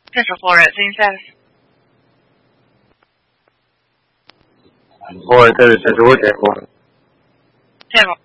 Central Florida, scene status. Florida 36, what's that for? 10-4.